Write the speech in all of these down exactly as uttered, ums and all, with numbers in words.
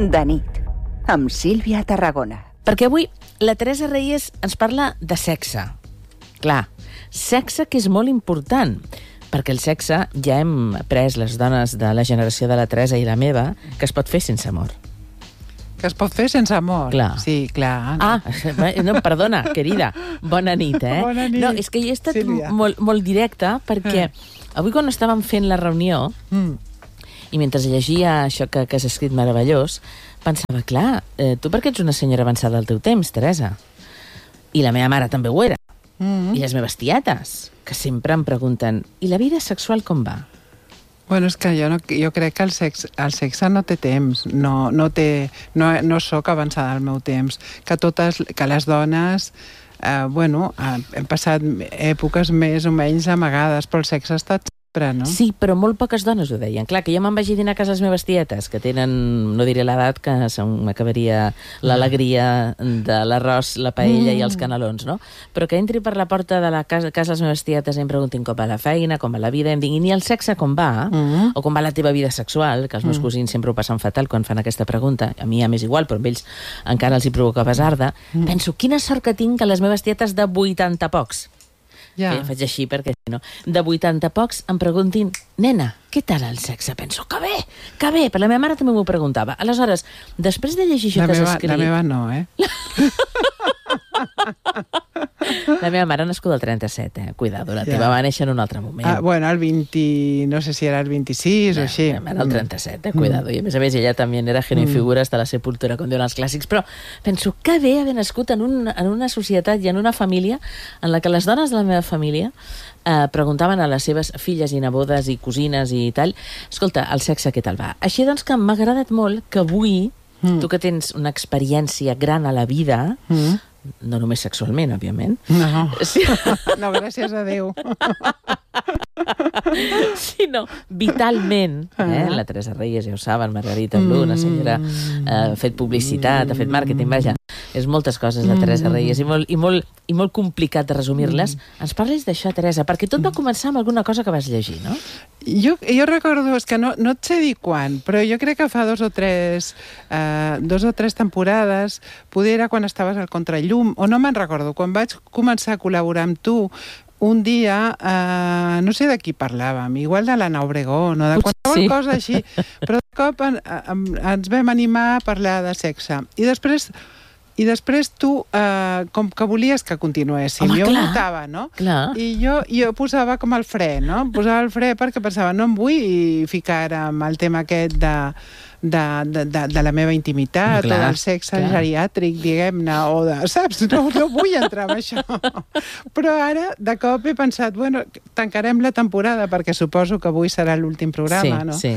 De nit, amb Sílvia Tarragona. Perquè avui la Teresa Reyes ens parla de sexe. Clar, sexe que és molt important, perquè el sexe ja hem après les dones de la generació de la Teresa i la meva que es pot fer sense amor. Que es pot fer sense amor? Clar. Sí, clar. Ah, no, perdona, querida, bona nit, eh? Bona nit, No, és que jo he estat Sílvia. molt, molt directa perquè avui quan estàvem fent la reunió Mm. i mentre llegia això que, que has escrit meravellós, pensava, clar, eh, tu perquè ets una senyora avançada al teu temps, Teresa. I la meva mare també ho era. Mm. I les meves tietes, que sempre em pregunten, i la vida sexual com va? Bueno, és que jo, no, jo crec que el sexe, el sexe no té temps, no, no, té, no, no sóc avançada al meu temps, que totes, que les dones, eh, bueno, eh, hem passat èpoques més o menys amagades, però el sexe ha estat sempre, no? Sí, però molt poques dones ho deien. Clar, que jo me'n vagi a dinar a casa les meves tietes, que tenen, no diré l'edat, que m'acabaria l'alegria de l'arròs, la paella mm. i els canelons, no? Però que entri per la porta de la casa, casa les meves tietes i em preguntin com va la feina, com va la vida, em diguin, i el sexe com va? Mm. O com va la teva vida sexual? Que els meus mm. cosins sempre ho passen fatal quan fan aquesta pregunta. A mi ja m'és igual, però amb ells encara els hi provoca basarda. Mm. Penso, quina sort que tinc que les meves tietes de vuitanta pocs, Ja. Eh, faig així perquè si no, de vuitanta pocs em preguntin, nena, què tal el sexe? Penso, que bé, que bé, però la meva mare també m'ho preguntava. Aleshores, després de llegir això La que meva, has escrit... la meva no, eh? La meva mare ha nascut el trenta-set, eh? Cuidado, la Ja. teva va néixer en un altre moment. Ah, bueno, el vint... no sé si era el vint-i-sis o així. La meva mare el trenta-set, eh? Cuidado. I a més a més ella també era genio i figura hasta la sepultura, com diuen els clàssics, però penso que bé haver nascut en, un, en una societat i en una família en la que les dones de la meva família eh, preguntaven a les seves filles i nebodes i cosines i tal, escolta, el sexe què tal va? Així doncs que m'ha agradat molt que avui, mm. tu que tens una experiència gran a la vida, mm. no només sexualment, òbviament. No, Sí. no, gràcies a Déu. sinó vitalment. Eh? La Teresa Reyes, ja ho saben, Margarita Blu, una senyora eh, ha fet publicitat, ha fet màrqueting, vaja, és moltes coses la Teresa Reyes i molt, i molt, i molt complicat de resumir-les. Ens parlis d'això, Teresa, perquè tot va començar amb alguna cosa que vas llegir, no? Jo, jo recordo, és que no, no et sé dir quan, però jo crec que fa dos o tres, eh, dos o tres temporades, poder era quan estaves al Contrallum, o no me'n recordo, quan vaig començar a col·laborar amb tu, un dia, eh, no sé de qui parlàvem, igual de l'Anna Obregón o de qualsevol sí. cosa així, però de cop en, en, ens vam animar a parlar de sexe. I després, i després tu, eh, com que volies que continuéssim, Home, jo ho clar. notava, no? Clar. I jo, jo posava com el fre, no? Posava el fre perquè pensava, no em vull ficar amb el tema aquest de, de, de, de, de la meva intimitat, Clar, o del sexe clar. geriàtric, diguem-ne, o de... Saps? No, no vull entrar en això. Però ara, de cop, he pensat, bueno, tancarem la temporada, perquè suposo que avui serà l'últim programa, Sí, no? sí.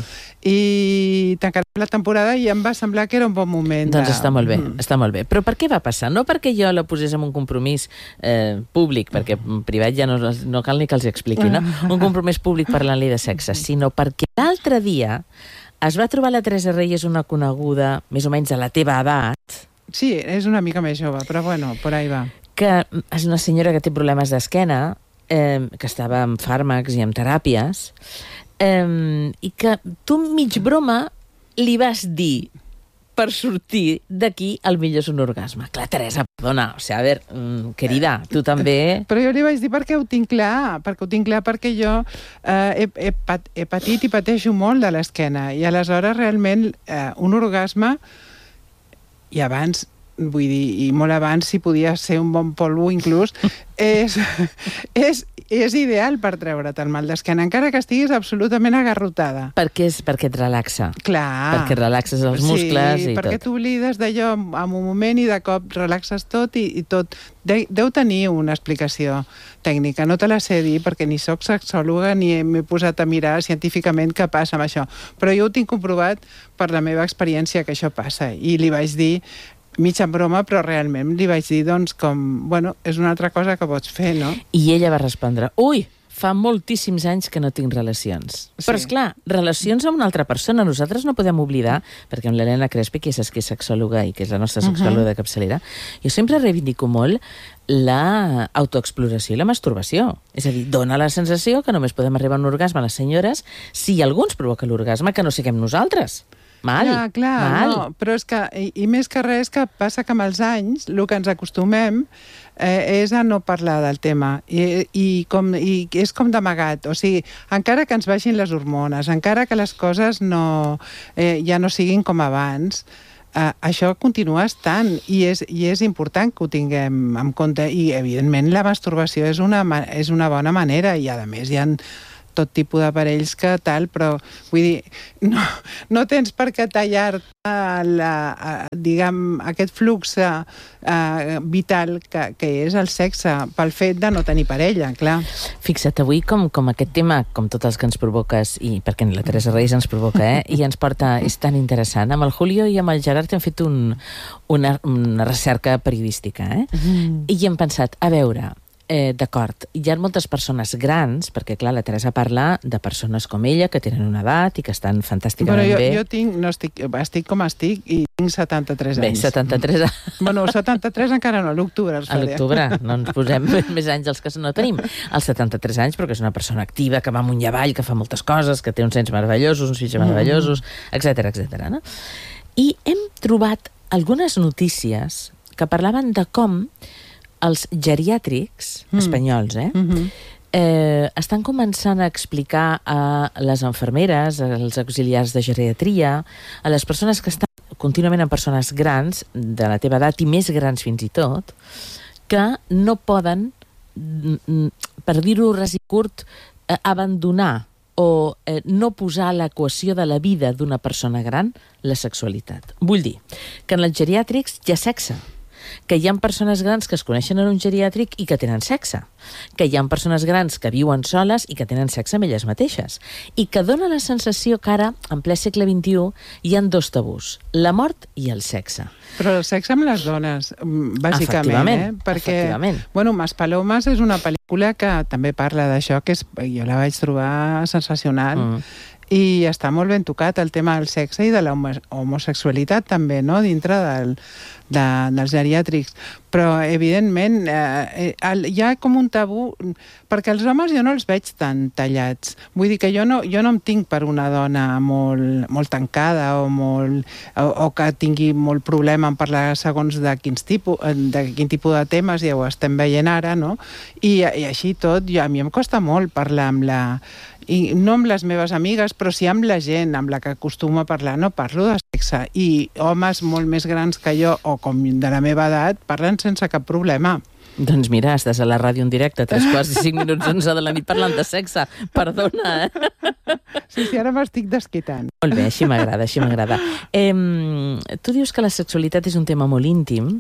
I tancarem la temporada i em va semblar que era un bon moment. Doncs de... està molt bé, Mm. està molt bé. Però per què va passar? No perquè jo la posés en un compromís eh, públic, perquè privat ja no, no cal ni que els expliqui, no? Un compromís públic parlant-li de sexe, sinó perquè l'altre dia es va trobar la Teresa Reyes, una coneguda, més o menys de la teva edat, Sí, és una mica més jove, però bueno, por ahí va. que és una senyora que té problemes d'esquena, eh, que estava amb fàrmacs i amb teràpies, eh, i que tu, mig broma, li vas dir per sortir d'aquí el millor és un orgasme. Clar, Teresa, perdona, o sigui, a veure, mm, querida, tu també... Però jo li vaig dir perquè ho tinc clar, perquè ho tinc clar perquè jo eh, he, he, pat, he patit i pateixo molt de l'esquena, i aleshores realment eh, un orgasme, i abans, vull dir, i molt abans si podia ser un bon polvo inclús, és, és, és ideal per treure't el mal d'esquena, encara que estiguis absolutament agarrotada. Perquè, és, perquè et relaxa. Clar. Perquè relaxes els muscles sí, i perquè tot. t'oblides d'allò en un moment i de cop relaxes tot i, i tot. De, deu tenir una explicació tècnica. No te la sé dir perquè ni sóc sexòloga ni m'he posat a mirar científicament què passa amb això. Però jo ho tinc comprovat per la meva experiència que això passa. I li vaig dir, mig en broma, però realment li vaig dir, doncs, com, bueno, és una altra cosa que pots fer, no? I ella va respondre, ui, fa moltíssims anys que no tinc relacions. Sí. Però, esclar, relacions amb una altra persona, nosaltres no podem oblidar, perquè amb l'Helena Crespi, que és, que és sexòloga i que és la nostra sexòloga uh-huh. de capçalera, jo sempre reivindico molt la autoexploració i la masturbació. És a dir, dona la sensació que només podem arribar a un orgasme a les senyores si algú ens provoca l'orgasme, que no siguem nosaltres. Mal, clar, clar, mal. No, però és que, i, i més que res, que passa que amb els anys el que ens acostumem eh, és a no parlar del tema i, i, com, i és com d'amagat, o sigui, encara que ens baixin les hormones, encara que les coses no, eh, ja no siguin com abans, Uh, això continua estant i és, i és important que ho tinguem en compte i evidentment la masturbació és una, és una bona manera i a més hi ha tot tipus d'aparells que tal, però vull dir, no, no tens per què tallar-te la, diguem, aquest flux uh, vital que, que és el sexe pel fet de no tenir parella, clar. Fixa't, avui com, com aquest tema, com tots els que ens provoques, i perquè la Teresa Reis ens provoca, eh, i ens porta, és tan interessant. Amb el Julio i amb el Gerard hem fet un, una, una recerca periodística, eh? Mm. I hem pensat, a veure, Eh, d'acord, hi ha moltes persones grans, perquè clar, la Teresa parla de persones com ella, que tenen una edat i que estan fantàsticament bueno, jo, bé. Jo tinc, no estic, estic com estic i tinc setanta-tres anys. Bé, setanta-tres anys. Bueno, setanta-tres encara no, a l'octubre. A l'octubre, no ens posem més anys dels que no tenim. Als setanta-tres anys, però que és una persona activa, que va amunt i avall, que fa moltes coses, que té uns nens meravellosos, uns fills meravellosos, etcètera, etcètera. No? I hem trobat algunes notícies que parlaven de com els geriàtrics mm. espanyols eh, mm-hmm. eh, estan començant a explicar a les infermeres, als auxiliars de geriatria, a les persones que estan contínuament amb persones grans, de la teva edat i més grans fins i tot, que no poden, per dir-ho res i curt, eh, abandonar o eh, no posar a l'equació de la vida d'una persona gran la sexualitat. Vull dir que en els geriàtrics hi ha sexe, que hi ha persones grans que es coneixen en un geriàtric i que tenen sexe, que hi ha persones grans que viuen soles i que tenen sexe amb elles mateixes, i que dona la sensació que ara, en ple segle vint-i-u, hi ha dos tabús, la mort i el sexe. Però el sexe amb les dones, bàsicament, eh? Perquè, bueno, Maspalomas és una pel·lícula que també parla d'això, que és, jo la vaig trobar sensacional, mm. i està molt ben tocat el tema del sexe i de la homosexualitat també, no?, dintre del, de, dels geriàtrics. Però, evidentment, eh, hi ha com un tabú, perquè els homes jo no els veig tan tallats. Vull dir que jo no, jo no em tinc per una dona molt, molt tancada o, molt, o, o que tingui molt problema en parlar segons de, quins tipus, de quin tipus de temes, ja ho estem veient ara, no? I, i així tot, jo, a mi em costa molt parlar amb la... I no amb les meves amigues, però sí amb la gent amb la que acostumo a parlar. No parlo de sexe. I homes molt més grans que jo, o com de la meva edat, parlen sense cap problema. Doncs mira, estàs a la ràdio en directe, tres quarts i cinc minuts onze de la nit parlant de sexe. Perdona, eh? Sí, sí, ara m'estic desquitant. Molt bé, així m'agrada, així m'agrada. Eh, tu dius que la sexualitat és un tema molt íntim,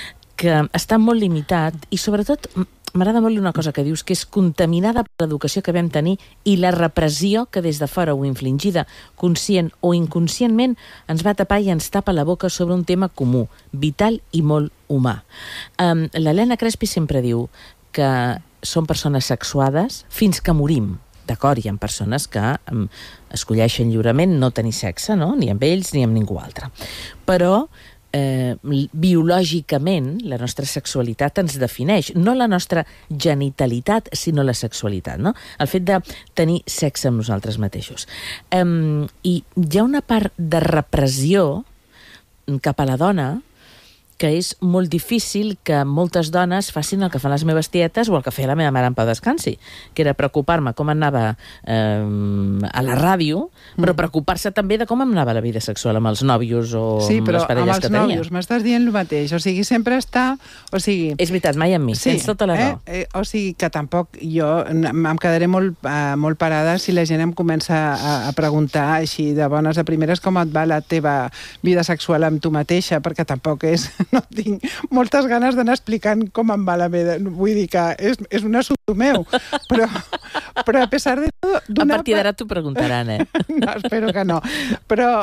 que està molt limitat i, sobretot, m'agrada molt una cosa que dius, que és contaminada per l'educació que vam tenir i la repressió que des de fora o infligida, conscient o inconscientment, ens va tapar i ens tapa la boca sobre un tema comú, vital i molt humà. Um, L'Helena Crespi sempre diu que són persones sexuades fins que morim. D'acord, hi ha persones que um, escolleixen lliurement no tenir sexe, no?, ni amb ells ni amb ningú altre. Però Eh, biològicament la nostra sexualitat ens defineix, no la nostra genitalitat, sinó la sexualitat, no? El fet de tenir sexe amb nosaltres mateixos. Eh, I hi ha una part de repressió cap a la dona que és molt difícil que moltes dones facin el que fan les meves tietes o el que feia la meva mare en pau descansi, que era preocupar-me com anava eh, a la ràdio, però preocupar-se també de com em anava la vida sexual amb els nòvios o sí, amb les parelles que tenia. Sí, però amb els nòvios m'estàs dient el mateix, o sigui, sempre està... O sigui... És veritat, mai amb mi, sí, tens tota la raó. Eh? Eh, o sigui, que tampoc jo em quedaré molt, uh, molt parada si la gent em comença a, a preguntar així de bones a primeres com et va la teva vida sexual amb tu mateixa, perquè tampoc és... No tinc moltes ganes d'anar explicant com em va la meva... Vull dir que és, és un assumpte meu. Però, però a pesar de... A partir d'ara t'ho preguntaran, eh? No, espero que no. Però...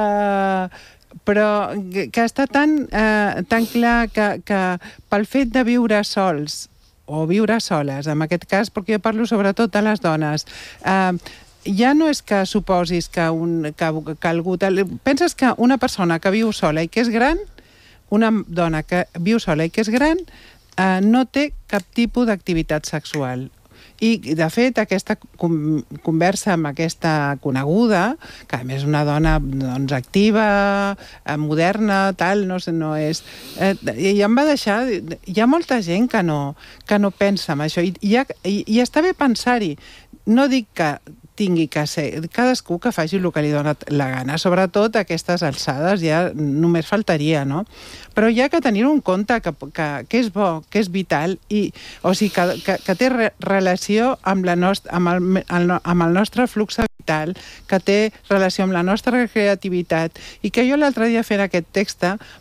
Uh, però que està tan, uh, tan clar que, que pel fet de viure sols o viure soles, en aquest cas, perquè jo parlo sobretot de les dones... Uh, ja no és que suposis que, un, que, que algú... Penses que una persona que viu sola i que és gran, una dona que viu sola i que és gran, eh, no té cap tipus d'activitat sexual. I, de fet, aquesta com, conversa amb aquesta coneguda, que a més és una dona doncs, activa, moderna, tal, no sé, no és... Eh, i em va deixar... Hi ha molta gent que no, que no pensa en això, i, i, i, i està bé pensar-hi. No dic que tingui que ser... Cadascú que faci el que li dona la gana. Sobretot a aquestes alçades ja només faltaria, no? Però hi ha que tenir un compte que, que, que és bo, que és vital, i, o sigui, que, que, que té re, relació amb, la nost amb, el, el, amb el nostre flux vital, que té relació amb la nostra creativitat, i que jo l'altre dia fent aquest text